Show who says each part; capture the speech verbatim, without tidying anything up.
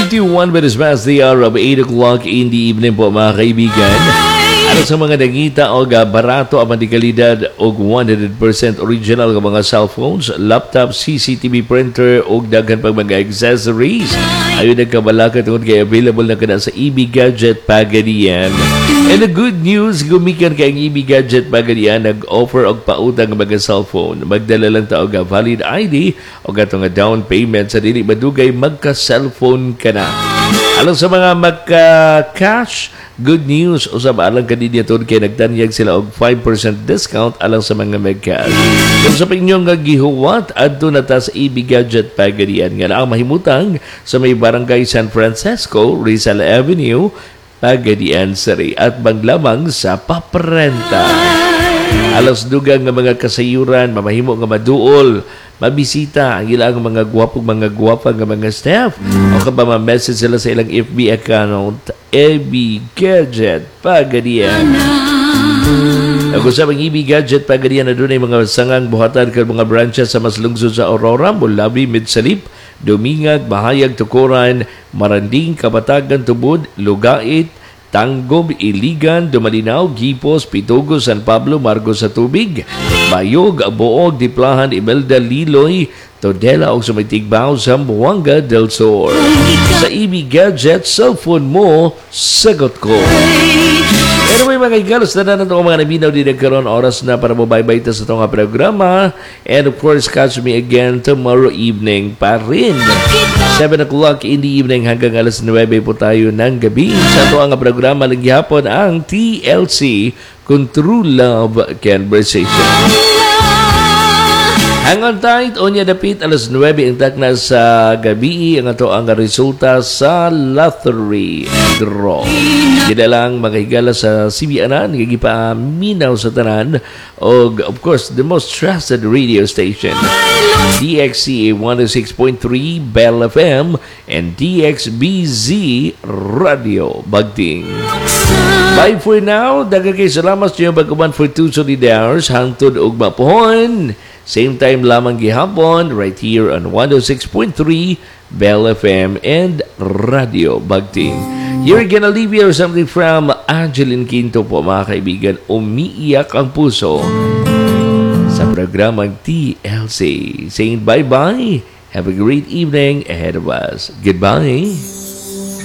Speaker 1: thirty-one minutes past the hour of eight o'clock in the evening po mga kaibigan. Ano sa mga nangita o barato ang manikalidad o one hundred percent original ng mga cellphones, laptop, C C T V printer o daghan pang mga accessories. Ayun nagkabalaka tungkol kay available na kada sa E B Gadget Pagadian. And the good news, gumikan kay ang E B Gadget Pagadian nag-offer og pautang ng mga cellphone. Magdala lang ta og valid I D o gatong nga down payment sa dili madugay magka-cellphone ka na. Alang sa mga magka-cash, good news, usab alang kanina to kay nagtanyag sila og five percent discount alang sa mga mag-cash. Kung sa pinyong nga gihuwat, adto na ta sa E B Gadget Pagadian nga naa mahimutang sa may barangay San Francisco, Rizal Avenue, Pagadian City at maglamang sa paprenta. Alas dugang nga mga kasayuran, mamahimo nga maduol, mabisita ang ilang mga gwapong mga gwapa nga mga staff o ka ba ma-message sila sa ilang F B account E B Gadget Pagadian. Ako sa mga E B Gadget Pagadian na doon ay mga sangang buhatan ka mga branches sa mas lungsod sa Aurora, Mulabi, Midsalip, Dumingag, Bahayag, Tukuran, Maranding, Kabatagan, Tubod, Lugait, Tanggob, Iligan, Dumalinaw, Gipos, Pitugo, San Pablo, Margos sa Tubig, Bayog, Buog, Diplahan, Imelda, Liloy, Todela o sa may Tigbaw, Zamboanga del Sur. Sa E B Gadget, cellphone mo, sagot ko. Anyway, mga igalos na na itong mga nabinaw din nagkaroon oras na para mabaybay ta sa itong programa. And of course, catch me again tomorrow evening pa rin. seven o'clock in the evening hanggang alas nine po tayo ng gabi. Sa ito ang programa ng gihapon ang T L C kung True Love Conversation. Hang on tight, onya dapit alas nine ang takna sa gabi ang ato ang resulta sa lottery draw. Dila lang mga higala sa C B Anan, gigipaminaw sa tanan og of course the most trusted radio station, D X C A one oh six point three Bell F M and D X B Z Radio Bagting. Bye for now. Daghang kay salamat sa inyong pagkuman for two solid hours hangtod og mapuhon. Same time lamang gihapon right here on one oh six point three Bell F M and Radio Bagting. Here we're gonna leave you something from Angeline Quinto po mga kaibigan. Umiiyak ang puso sa programang T L C. Saying bye-bye. Have a great evening ahead of us. Goodbye.